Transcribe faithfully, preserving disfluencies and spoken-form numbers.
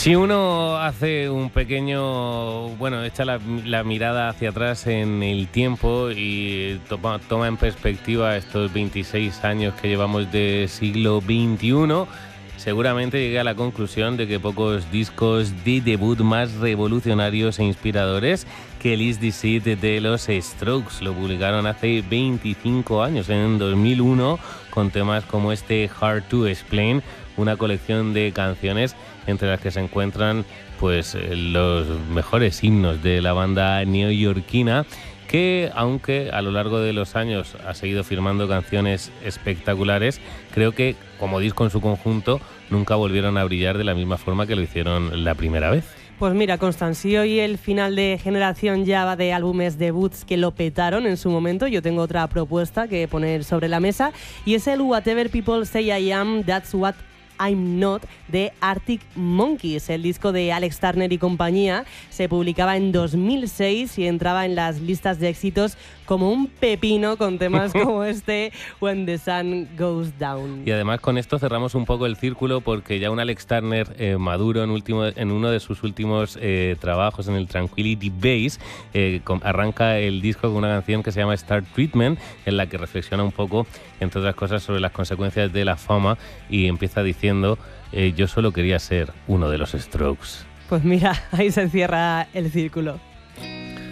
Si uno hace un pequeño, bueno, echa la, la mirada hacia atrás en el tiempo y toma, toma en perspectiva estos veintiséis años que llevamos de siglo veintiuno, seguramente llegue a la conclusión de que pocos discos de debut más revolucionarios e inspiradores que el Is This It de los Strokes. Lo publicaron hace veinticinco años, en dos mil uno, con temas como este Hard to Explain, una colección de canciones entre las que se encuentran pues los mejores himnos de la banda neoyorquina, que aunque a lo largo de los años ha seguido firmando canciones espectaculares, creo que como disco en su conjunto nunca volvieron a brillar de la misma forma que lo hicieron la primera vez. Pues mira, Constancio, hoy el final de generación ya va de álbumes debuts que lo petaron en su momento. Yo tengo otra propuesta que poner sobre la mesa y es el Whatever People Say I Am, That's What I'm Not de Arctic Monkeys. El disco de Alex Turner y compañía se publicaba en dos mil seis y entraba en las listas de éxitos como un pepino, con temas como este When the Sun Goes Down. Y además con esto cerramos un poco el círculo, porque ya un Alex Turner eh, maduro en, último, en uno de sus últimos eh, trabajos, en el Tranquility Base, eh, con, arranca el disco con una canción que se llama Star Treatment, en la que reflexiona un poco, entre otras cosas, sobre las consecuencias de la fama, y empieza diciendo eh, yo solo quería ser uno de los Strokes. Pues mira, ahí se cierra el círculo.